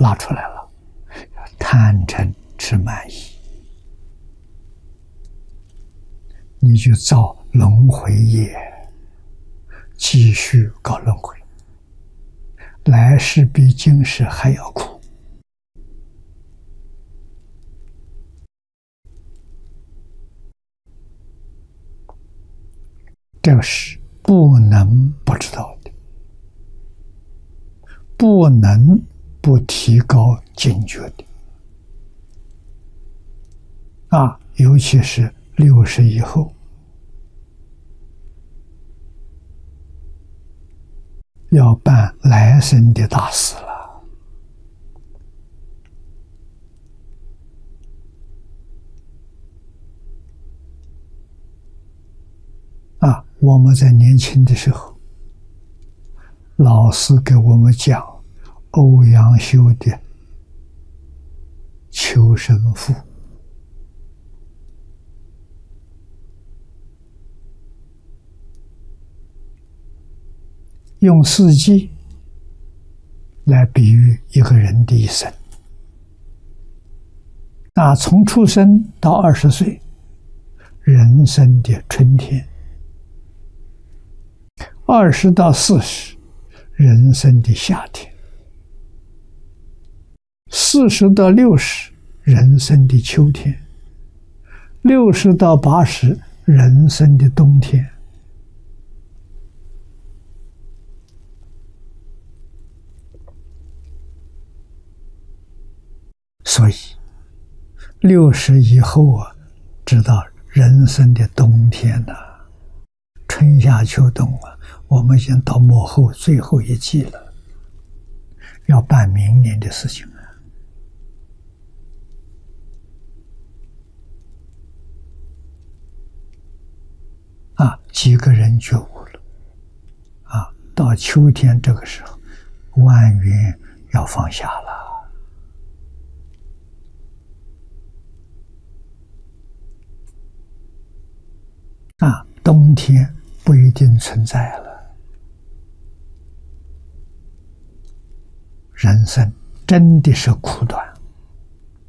拉出来了，贪嗔痴慢疑，你就造轮回业，继续搞轮回，来世比今世还要苦。这个是不能不知道的，不能不提高警觉的尤其是60以后，要办来生的大事了。我们在年轻的时候，老师给我们讲欧阳修的《求生赋》，用4季来比喻一个人的一生。从出生到20岁，人生的春天；20到40，人生的夏天；40到60，人生的秋天；60到80，人生的冬天。所以60以后知道人生的冬天春夏秋冬我们已经到末后最后一季了，要办明年的事情几个人觉悟了到秋天这个时候，万缘要放下了。冬天不一定存在了，人生真的是苦短。